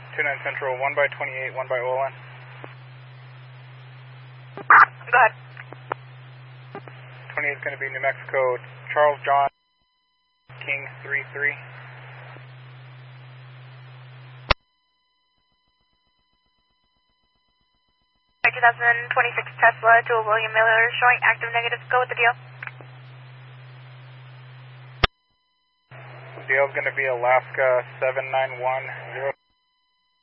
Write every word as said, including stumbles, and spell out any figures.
two nine Central, one by twenty-eight, one by Olin. Go ahead. twenty-eight is going to be New Mexico, Charles John, King three three. twenty twenty-six Tesla to a William Miller showing active negative. Go with the deal. The deal is going to be Alaska seven nine one.